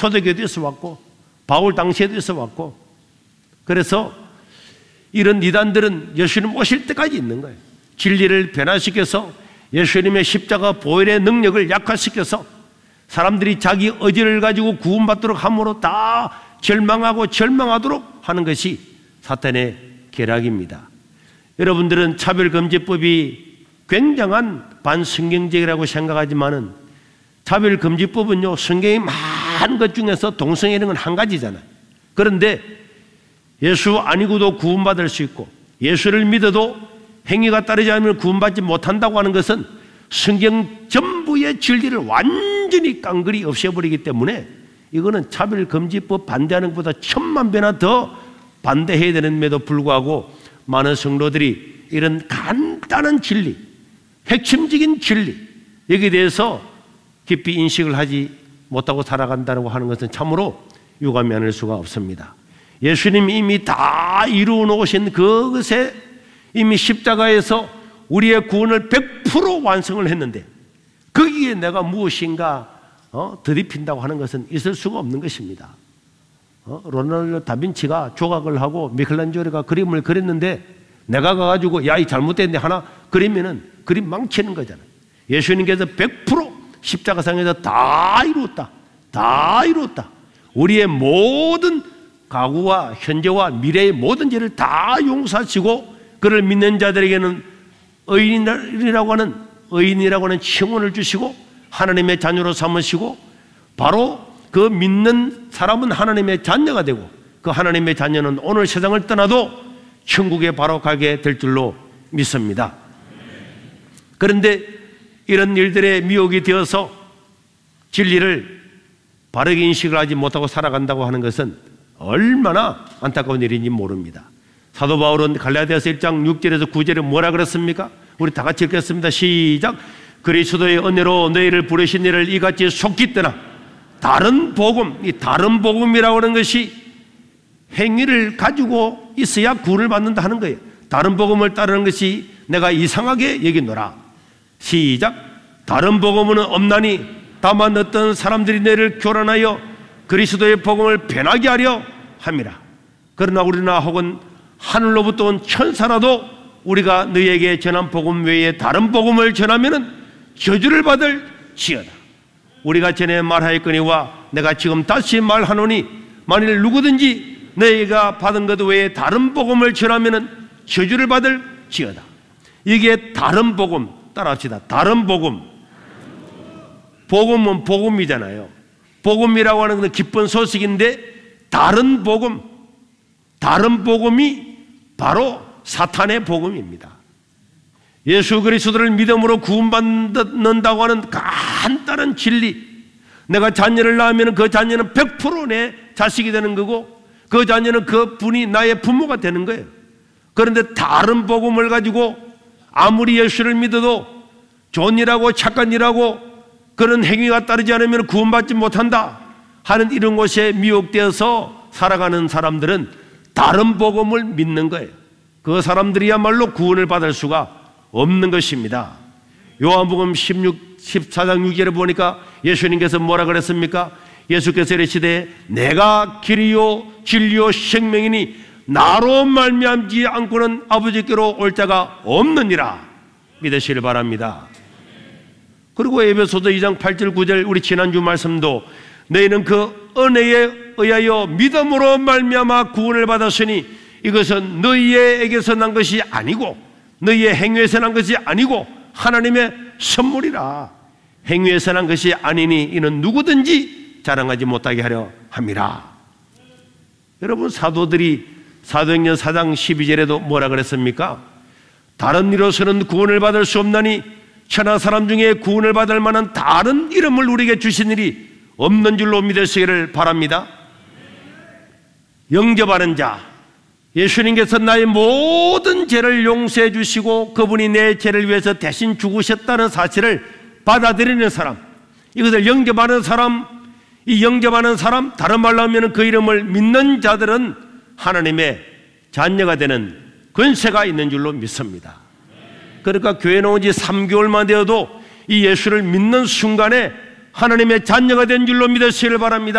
초대교회도 있어 왔고 바울 당시에도 있어 왔고, 그래서 이런 이단들은 예수님 오실 때까지 있는 거예요. 진리를 변화시켜서 예수님의 십자가 보혈의 능력을 약화시켜서 사람들이 자기 의지를 가지고 구원받도록 함으로 다 절망하고 절망하도록 하는 것이 사탄의 계략입니다. 여러분들은 차별금지법이 굉장한 반성경적이라고 생각하지만은 차별금지법은요, 성경의 많은 것 중에서 동성애는 건 한 가지잖아요. 그런데 예수 아니고도 구원받을 수 있고 예수를 믿어도 행위가 따르지 않으면 구원받지 못한다고 하는 것은 성경 전부의 진리를 완전히 깡그리 없애버리기 때문에 이거는 차별금지법 반대하는 것보다 천만 배나 더 반대해야 되는데도 불구하고 많은 성도들이 이런 간단한 진리, 핵심적인 진리, 여기에 대해서 깊이 인식을 하지 못하고 살아간다고 하는 것은 참으로 유감이 아닐 수가 없습니다. 예수님이 이미 다 이루어 놓으신 그것에 이미 십자가에서 우리의 구원을 100% 완성을 했는데 거기에 내가 무엇인가 드립힌다고 하는 것은 있을 수가 없는 것입니다. 로나르도 다빈치가 조각을 하고 미켈란젤로가 그림을 그렸는데 내가 가가지고 야, 이 잘못됐네 하나 그리면은 그림 망치는 거잖아요. 예수님께서 100% 십자가상에서 다 이루었다, 다 이루었다. 우리의 모든 과거와 현재와 미래의 모든 죄를 다 용서하시고 그를 믿는 자들에게는 의인이라고 하는 칭호를 주시고 하나님의 자녀로 삼으시고 바로 그 믿는 사람은 하나님의 자녀가 되고 그 하나님의 자녀는 오늘 세상을 떠나도 천국에 바로 가게 될 줄로 믿습니다. 그런데 이런 일들의 미혹이 되어서 진리를 바르게 인식을 하지 못하고 살아간다고 하는 것은 얼마나 안타까운 일인지 모릅니다. 사도 바울은 갈라디아서 1장 6절에서 9절에 뭐라 그랬습니까? 우리 다 같이 읽겠습니다. 시작. 그리스도의 은혜로 너희를 부르신 이를 이같이 속기 떠나 다른 복음, 이 다른 복음이라고 하는 것이 행위를 가지고 있어야 구원을 받는다 하는 거예요. 다른 복음을 따르는 것이 내가 이상하게 여기노라. 시작. 다른 복음은 없나니 다만 어떤 사람들이 너희를 교란하여 그리스도의 복음을 변하게 하려 함이라. 그러나 우리나 혹은 하늘로부터 온 천사라도 우리가 너희에게 전한 복음 외에 다른 복음을 전하면은 저주를 받을 지어다. 우리가 전에 말하였거니와 내가 지금 다시 말하노니 만일 누구든지 너희가 받은 것 외에 다른 복음을 전하면은 저주를 받을 지어다. 이게 다른 복음, 따라합시다. 다른 복음. 복음은 복음이잖아요. 복음이라고 하는 것은 기쁜 소식인데 다른 복음, 다른 복음이 바로 사탄의 복음입니다. 예수 그리스도를 믿음으로 구원받는다고 하는 간단한 진리, 내가 자녀를 낳으면 그 자녀는 100% 내 자식이 되는 거고 그 자녀는 그 분이 나의 부모가 되는 거예요. 그런데 다른 복음을 가지고 아무리 예수를 믿어도 좋은 일하고 착한 일하고 그런 행위가 따르지 않으면 구원받지 못한다 하는 이런 것에 미혹되어서 살아가는 사람들은 다른 복음을 믿는 거예요. 그 사람들이야말로 구원을 받을 수가 없는 것입니다. 요한복음 14장 6절에 보니까 예수님께서 뭐라 그랬습니까? 예수께서 이르시되 내가 길이요 진리요 생명이니 나로 말미암지 않고는 아버지께로 올 자가 없느니라 믿으시길 바랍니다. 그리고 에베소서 2장 8절 9절 우리 지난주 말씀도 너희는 그 은혜에 의하여 믿음으로 말미암아 구원을 받았으니 이것은 너희에게서 난 것이 아니고 너희의 행위에서 난 것이 아니고 하나님의 선물이라. 행위에서 난 것이 아니니 이는 누구든지 자랑하지 못하게 하려 함이라. 여러분 사도들이 사도행전 4장 12절에도 뭐라 그랬습니까? 다른 이로서는 구원을 받을 수 없나니 천하 사람 중에 구원을 받을 만한 다른 이름을 우리에게 주신 일이 없는 줄로 믿으시기를 바랍니다. 영접하는 자, 예수님께서 나의 모든 죄를 용서해 주시고 그분이 내 죄를 위해서 대신 죽으셨다는 사실을 받아들이는 사람, 이것을 영접하는 사람, 이 영접하는 사람, 다른 말로 하면 그 이름을 믿는 자들은 하나님의 자녀가 되는 권세가 있는 줄로 믿습니다. 그러니까 교회 나온 지 3개월만 되어도 이 예수를 믿는 순간에 하나님의 자녀가 된 줄로 믿으시길 바랍니다.